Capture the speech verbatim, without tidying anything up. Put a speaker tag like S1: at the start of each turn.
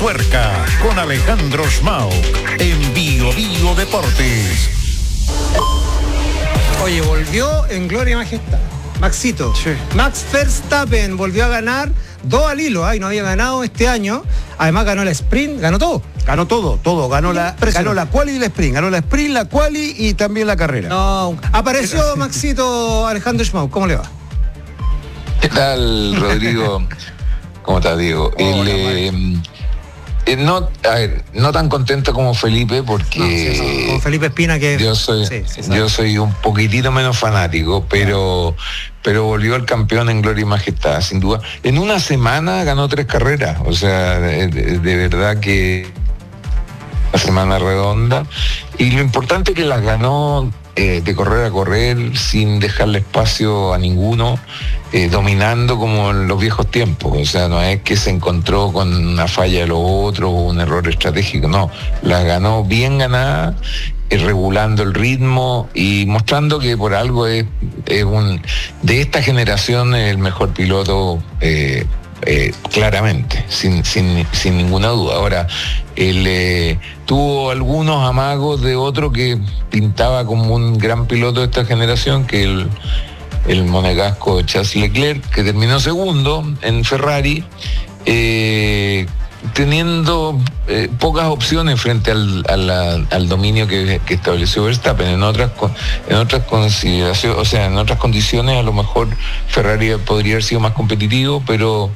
S1: tuerca con Alejandro Schmauk en Bio Bio Deportes.
S2: Oye, volvió en gloria y majestad. Maxito, sí. Max Verstappen volvió a ganar dos al hilo, ¿eh? Y no había ganado este año. Además ganó el sprint, ganó todo.
S3: Ganó todo, todo. Ganó la, ganó la quali y el sprint. Ganó la sprint, la quali y también la carrera.
S2: No, apareció Maxito Alejandro Schmauk. ¿Cómo le va?
S4: ¿Qué tal, Rodrigo? ¿Cómo te digo? El, eh, eh, no, a ver, no tan contento como Felipe porque
S2: no, sí, sí, como Felipe Espina que
S4: yo soy, sí, sí, yo soy un poquitito menos fanático, pero pero volvió el campeón en gloria y majestad, sin duda. En una semana ganó tres carreras, o sea, de, de, de verdad que la semana redonda, y lo importante es que las ganó eh, de correr a correr sin dejarle espacio a ninguno, eh, dominando como en los viejos tiempos. O sea, no es que se encontró con una falla de los otros o un error estratégico, no, las ganó bien ganadas, eh, regulando el ritmo y mostrando que por algo es, es un de esta generación el mejor piloto, eh, Eh, claramente, sin, sin, sin ninguna duda. Ahora, él eh, tuvo algunos amagos de otro que pintaba como un gran piloto de esta generación, que el, el monegasco Charles Leclerc, que terminó segundo en Ferrari, eh, teniendo eh, pocas opciones frente al, a la, al dominio que, que estableció Verstappen. En otras en otras consideraciones, o sea, en otras condiciones a lo mejor Ferrari podría haber sido más competitivo, pero